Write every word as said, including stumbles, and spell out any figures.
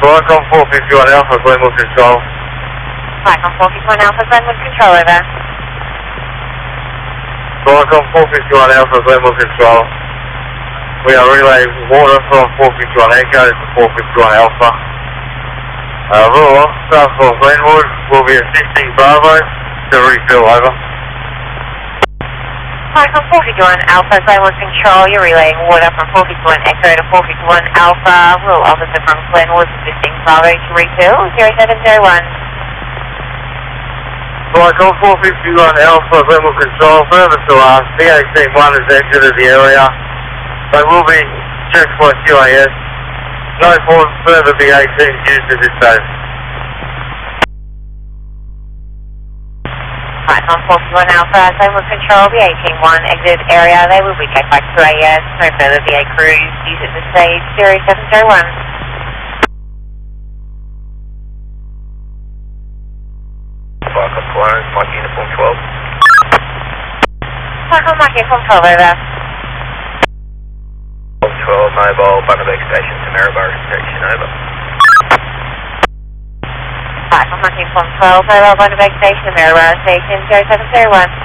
Welcome four fifty-one Alpha, Glenwood Control. Welcome four fifty-one Alpha, Glenwood Control, over. Welcome four fifty-one Alpha, Glenwood Control. We are relaying water from four fifty-one Echo to four fifty-one Alpha. Uh, Rule officer for Glenwood will be assisting Bravo to refill, over. Welcome four fifty-one Alpha, Glenwood Control. You're relaying water from four fifty-one Echo to four fifty-one Alpha. Rule officer from Glenwood assisting Bravo to refill, zero seven zero one. Welcome four fifty-one Alpha, Glenwood Control. Further to us, B eighteen one has exited the area. They will be checked by Q A S. No further B eighteen used at this time. Right, on four fifty-one Alpha, Glenwood Control, B eighteen one, exit area. They will be checked by Q A S. No further B A crews used at this stage, zero seven zero one. Welcome Florence, Mike Uniform twelve. Welcome, Mike Uniform twelve, over. twelve, mobile, Bundaberg Station to Maryborough Station, over. Welcome, Mike Uniform twelve, mobile, Bundaberg Station to Maryborough Station, zero seven zero one.